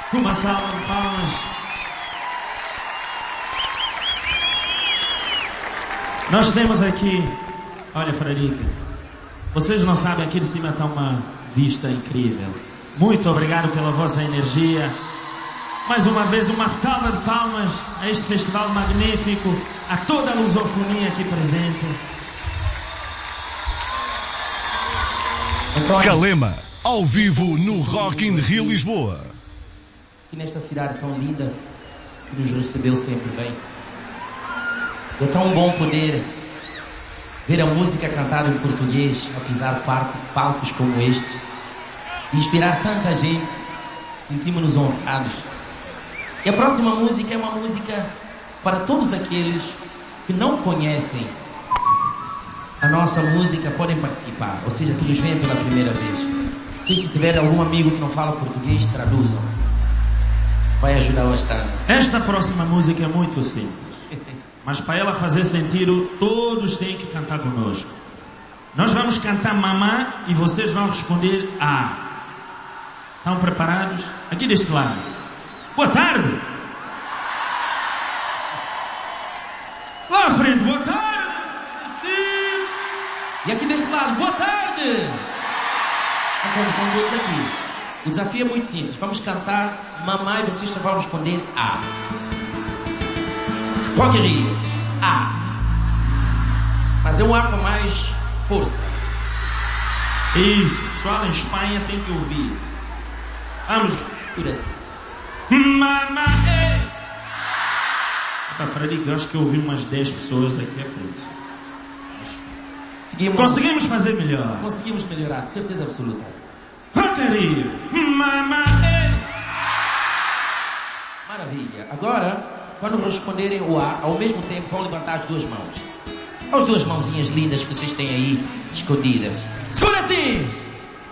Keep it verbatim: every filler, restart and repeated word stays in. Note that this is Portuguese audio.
Uma salva de palmas. Nós temos aqui, olha, Frarica, vocês não sabem, aqui de cima está uma vista incrível. Muito obrigado pela vossa energia. Mais uma vez, uma salva de palmas a este festival magnífico, a toda a lusofonia aqui presente. Então, Calema, ao vivo no Rock in Rio Lisboa. E nesta cidade tão linda, que nos recebeu sempre bem. É tão bom poder ver a música cantada em português a pisar palcos como este e inspirar tanta gente. Sentimos-nos honrados. E a próxima música é uma música para todos aqueles que não conhecem a nossa música, podem participar, ou seja, que nos veem pela primeira vez. Se tiver algum amigo que não fala português, traduzam. Vai ajudar bastante. Esta próxima música é muito simples, mas para ela fazer sentido, todos têm que cantar conosco. Nós vamos cantar mamã e vocês vão responder A. Estão preparados? Aqui deste lado. Boa tarde. Lá à frente, boa tarde. Sim. E aqui deste lado, boa tarde. Então, estão todos aqui. O desafio é muito simples. Vamos cantar mamãe e vocês só vão responder A. Rock in Rio. A. Mas é um A com mais força. Isso. O pessoal em Espanha tem que ouvir. Vamos. Por assim. Mamãe. Tá, Fradique, eu acho que eu ouvi umas dez pessoas aqui à frente. Conseguimos, Conseguimos fazer melhor. Conseguimos melhorar, de certeza absoluta. Rock in Rio. Mamãe. Maravilha. Agora, quando responderem o A, ao mesmo tempo vão levantar as duas mãos. As duas mãozinhas lindas que vocês têm aí escondidas. Escuta assim!